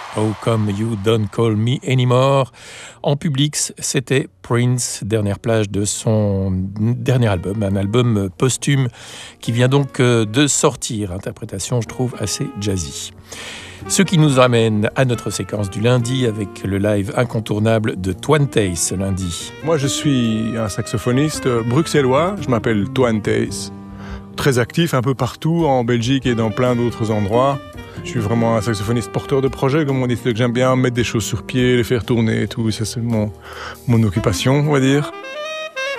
Oh Come You Don't Call Me Anymore. En public, c'était Prince, dernière plage de son dernier album, un album posthume qui vient donc de sortir. Interprétation, je trouve, assez jazzy. Ce qui nous ramène à notre séquence du lundi avec le live incontournable de Twantace ce lundi. Moi, je suis un saxophoniste bruxellois, je m'appelle Twantace. Très actif un peu partout, en Belgique et dans plein d'autres endroits. Je suis vraiment un saxophoniste porteur de projet, comme on dit, c'est que j'aime bien mettre des choses sur pied, les faire tourner et tout. Ça, c'est mon occupation, on va dire.